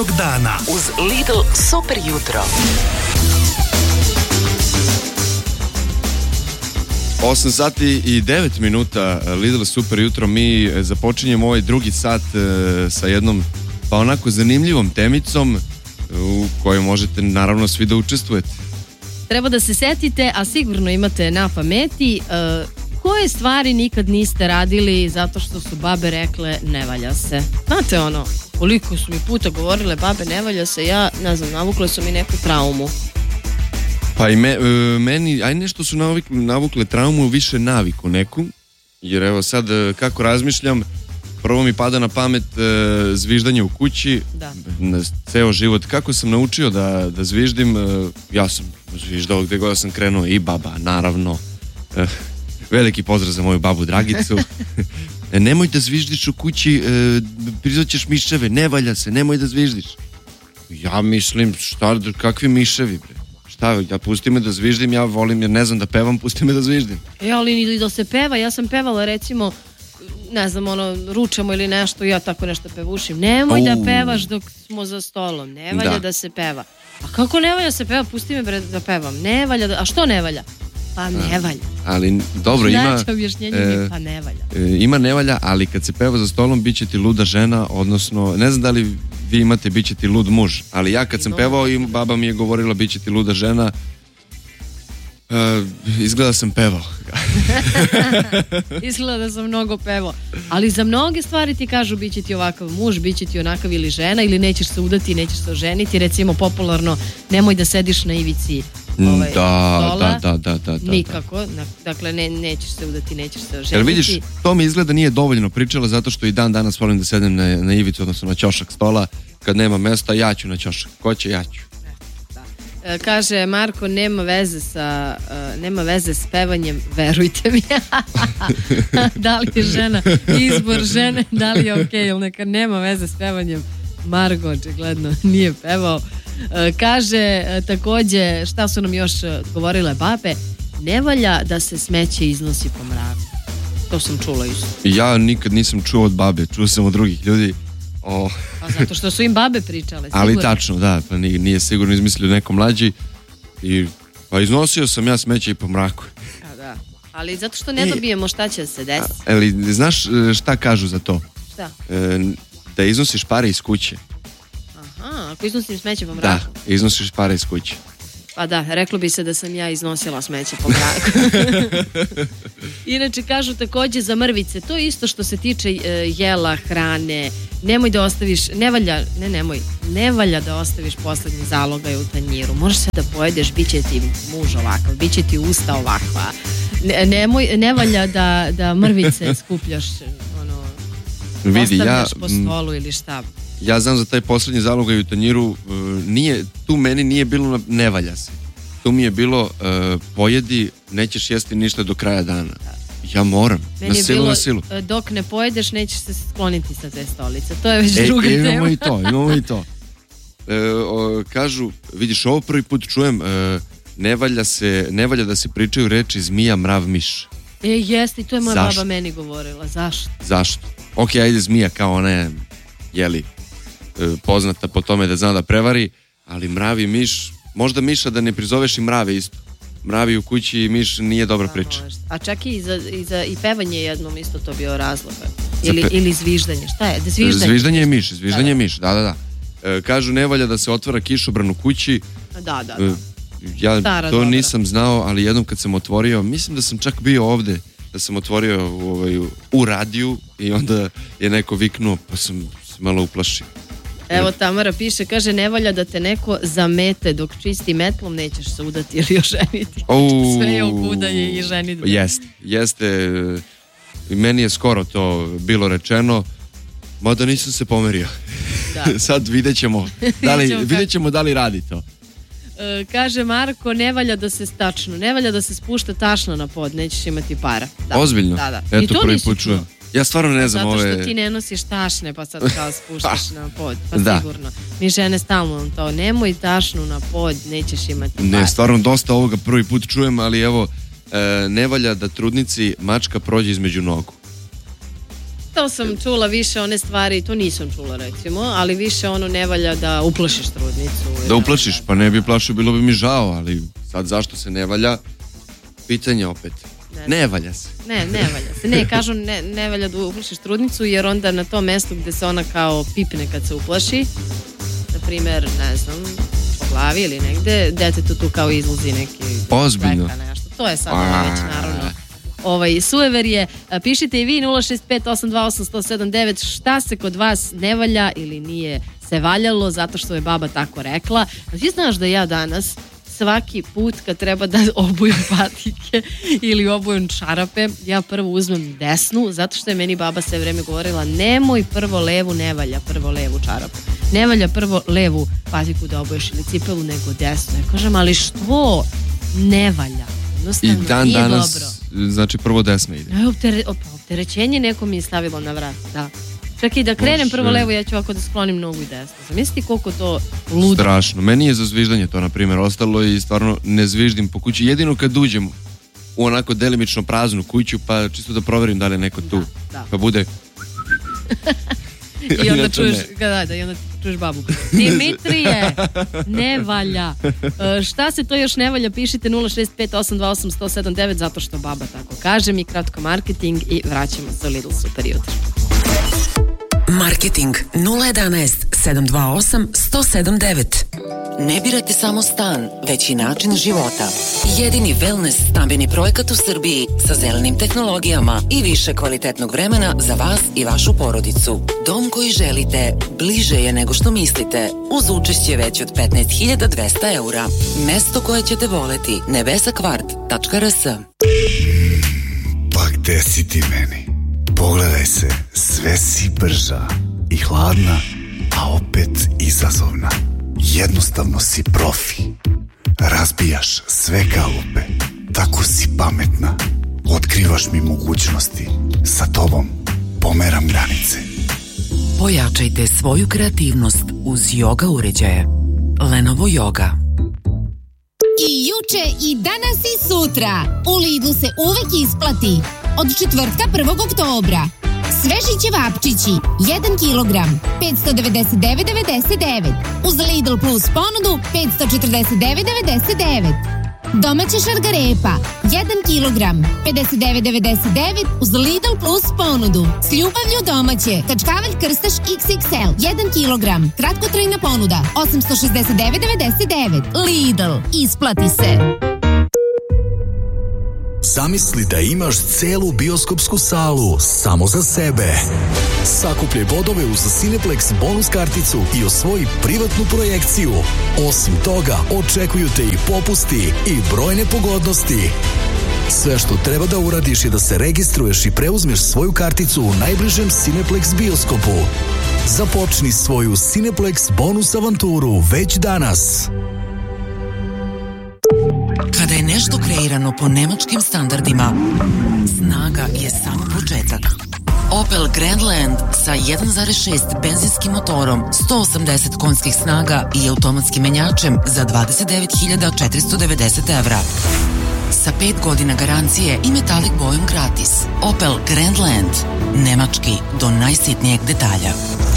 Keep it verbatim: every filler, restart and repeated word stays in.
dana uz Lidl Super jutro. osam sati i devet minuta Lidl Super jutro. Mi započinjemo ovaj drugi sat e, sa jednom pa onako zanimljivom temicom u kojoj možete naravno svi da učestvujete. Treba da se setite, a sigurno imate na pameti, e, koje stvari nikad niste radili zato što su babe rekle ne valja se. Znate ono, koliko su mi puta govorile babe ne valja se, ja ne znam, navukle su mi neku traumu. Pa i me, e, meni, aj nešto su navukle, navukle traumu, više naviku neku, jer evo sad e, kako razmišljam, prvo mi pada na pamet e, zviždanje u kući, Da. na ceo život. Kako sam naučio da, da zviždim, e, ja sam zviždao gde god sam krenuo, i baba, naravno. E, veliki pozdrav za moju babu Dragicu. E, nemoj da zviždiš u kući, e, prizvaćeš miševe, ne valja se, nemoj da zviždiš. Ja mislim, šta, kakvi miševi, bre? Šta, ja pusti me da zviždim, ja volim, jer ne znam da pevam, pusti me da zviždim. E, ali ni da se peva, ja sam pevala recimo, ne znam, ono, ručamo ili nešto, ja tako nešto pevušim. Nemoj da Au. pevaš dok smo za stolom, ne valja da, Da. se peva. A kako ne valja se peva, pusti me bre da pevam. Ne valja, da, a što ne valja? Pa ne valja. Ali dobro, ima... Znači, objašnjenje e, mi, pa ne valja. e, ima ne valja, ali kad se peva za stolom bit će ti luda žena, odnosno, ne znam da li vi imate bit će ti lud muž, ali ja kad sam Imamo. pevao i baba mi je govorila bit će ti luda žena, e, izgleda sam pevao. Izgleda da sam mnogo pevao. Ali za mnoge stvari ti kažu bit će ti ovakav muž, bit će ti onakav ili žena, ili nećeš se udati, nećeš se oženiti. Recimo popularno, nemoj da sediš na ivici ovaj, Da, stola. da, da, da, da, da. Nikako, na- dakle ne, nećeš se udati, nećeš se oženiti. Jel vidiš, to mi izgleda nije dovoljno pričala, zato što i dan danas volim da sedem na, na ivicu, odnosno na ćošak stola. Kad nema mesta, ja ću na ćošak. Ko će, ja ću. E, kaže Marko, nema veze sa e, nema veze s pevanjem, verujte mi. Da li je žena izbor žene, da li je okej, ili neka nema veze s pevanjem. Marko očigledno nije pevao. E, kaže e, takođe, šta su nam još e, govorile babe, ne valja da se smeće iznosi po mraku. To sam čula isto. Ja nikad nisam čuo od babe, čuo sam od drugih ljudi. O, Pa zato što su im babe pričale, sigurno. ali tačno, da, pa nije, nije sigurno izmislio neko mlađi. I, pa iznosio sam ja smeće i po mraku. A, da. Ali zato što ne I- dobijemo šta će se desiti. Ali znaš e, šta kažu za to? Šta? E, da iznosiš pare iz kuće. Aha, ako iznosim smeće po Da, mraku. iznosiš pare iz kuće. Pa da, reklo bi se da sam ja iznosila smeće po mraku. Inače kažu takođe za mrvice, to je isto što se tiče e, jela, hrane. Nemoj da ostaviš, ne valja, ne nemoj, ne valja da ostaviš poslednji zalogaj u tanjiru. Možeš se da pojedeš, bit će ti muž ovakav, bit će ti usta ovakva. Ne, nemoj, ne valja da, da mrvice skupljaš, ono, Vidi, ja, ostavljaš po m, stolu ili šta. ja znam za taj poslednji zalogaj u tanjiru, e, nije, tu meni nije bilo na- ne valja se. Tu mi je bilo e, pojedi, nećeš jesti ništa do kraja dana. Ja moram, Meni na je silu, bilo, na silu. e, dok ne pojedeš, nećeš se skloniti sa te stolice. To je već E, druga tema. imamo i to, imamo i to. E, o, kažu, vidiš, ovo prvi put čujem, e, ne valja se, ne valja da se pričaju reči zmija, mrav, miš. E, jeste, i to je moja Zašto? baba meni govorila. Zašto? Zašto? Ok, ajde zmija kao ona je, jeli, e, poznata po tome da zna da prevari, ali mravi, miš, možda miša da ne prizoveš i mrave isto. Mravi u kući i miš nije dobra Pa, priča. možda. A čak i za, i za i pevanje jednom isto to bio razlog. Za Ili, pe- ili zviždanje. Šta je? Da zviždanje. Zviždanje je miš, zviždanje Da, je da. miš, da, da, da. E, kažu ne valja da se otvara kišobran u kući. Da, da, da. E, ja Stara to dobra. nisam znao, ali jednom kad sam otvorio, mislim da sam čak bio ovde, da sam otvorio u, ovaj, u radiju i onda je neko viknuo, pa sam se malo uplašio. Evo Tamara piše, kaže, ne valja da te neko zamete dok čisti metlom, nećeš se udati ili oženiti. Au. Sve je okudaje i ženitbe. Jeste, jeste. e, I meni je skoro to bilo rečeno, mada nisam se pomerio. Da. Sad vidjet ćemo da li, Vidjet ćemo kako. vidjet ćemo da li radi to. E, kaže Marko, ne valja da se tačno, ne valja da se spušta tašno na pod, nećeš imati para. Da. Ozbiljno? Da, da. I Eto, to prvi nisi put čuo. čujem. Ja stvarno ne znam Zato što ove... ti ne nosiš tašne, pa sad kao spuštaš na pod. Pa Da. sigurno. Mi žene stalno nam to, nemoj tašnu na pod, nećeš imati Ne, par. stvarno dosta ovoga prvi put čujem, ali evo, e, ne valja da trudnici mačka prođe između nogu. To sam čula više one stvari, to nisam čula recimo, ali više ono ne valja da uplašiš trudnicu. Da uplašiš, pa ne bi plašio, bilo bi mi žao, ali sad zašto se ne valja? Pitanje opet. Ne, ne valja se. Ne, ne valja se. Ne, kažu ne, ne valja da uplašiš trudnicu, jer onda na tom mestu gde se ona kao pipne kad se uplaši, na primjer, ne znam, po glavi ili negde, detetu tu kao izlazi neki ozbiljno nešto. To je sad ono već naravno ovaj sueverje. Pišite i vi nula šest pet osam dva osam jedan sedam devet šta se kod vas ne valja ili nije se valjalo zato što je baba tako rekla. A ti znaš da ja danas svaki put kad treba da obujem patike ili obujem čarape, ja prvo uzmem desnu, zato što je meni baba sve vreme govorila nemoj prvo levu, ne valja prvo levu čarapu. Ne valja prvo levu patiku da obuješ ili cipelu, nego desnu. Ja kažem, ali što ne valja? I dan danas, dobro. Znači prvo desna ide. E, optere, opterećenje neko mi je stavilo na vrat, da. Čak i da krenem prvo levo, ja ću ovako da sklonim nogu i desno. Zamisliti koliko to ludo. Strašno. Meni je za zviždanje to, na primjer, ostalo i stvarno ne zviždim po kući. Jedino kad uđem u onako delimično praznu kuću, pa čisto da proverim da li je neko tu. Da, da. Pa bude... I onda čuješ, da, da, i onda čuješ babu. Dimitrije, ne valja. E, šta se to još ne valja? Pišite nula šest pet osam dva osam jedan sedam devet zato što baba tako kaže. Mi kratko marketing i vraćamo se u Lidl Super jutro. Marketing nula jedanaest sedam dva osam jedan sedam devet. Ne birate samo stan, već i način života. Jedini wellness stambeni projekat u Srbiji sa zelenim tehnologijama i više kvalitetnog vremena za vas i vašu porodicu. Dom koji želite bliže je nego što mislite, uz učešće već od petnaest hiljada dvesta eura. Mesto koje ćete voleti, nebesakvart tačka r s. Pa gde si ti meni? Pogledaj se, sve si brža i hladna, a opet izazovna. Jednostavno si profi. Razbijaš sve kalupe. Tako si pametna. Otkrivaš mi mogućnosti. Sa tobom pomeram granice. Pojačajte svoju kreativnost uz yoga uređaje. Lenovo Yoga. I juče, i danas, i sutra. U Lidlu se uvek isplati. Od četvrtka prvog oktobra. Sveži ćevapčići, jedan kilogram, petsto devedeset devet devedeset devet. Uz Lidl Plus ponudu, petsto četrdeset devet devedeset devet. Domaća šargarepa, jedan kilogram, pedeset devet devedeset devet. Uz Lidl Plus ponudu. S ljubavlju domaće, kačkavalj krstaš iks iks el, jedan kilogram, kratkotrajna ponuda, osamsto šezdeset devet devedeset devet. Lidl, isplati se. Zamisli da imaš celu bioskopsku salu samo za sebe. Sakupljaj bodove uz Cineplex bonus karticu i osvoji privatnu projekciju. Osim toga, očekuju te i popusti i brojne pogodnosti. Sve što treba da uradiš je da se registruješ i preuzmeš svoju karticu u najbližem Cineplex bioskopu. Započni svoju Cineplex bonus avanturu već danas. Kada je nešto kreirano po nemačkim standardima, snaga je samo početak. Opel Grandland sa jedan zarez šest benzinskim motorom, sto osamdeset konjskih snaga i automatskim menjačem za dvadeset devet hiljada četiristo devedeset evra. Sa pet godina garancije i metalik bojom gratis. Opel Grandland. Nemački do najsitnijeg detalja.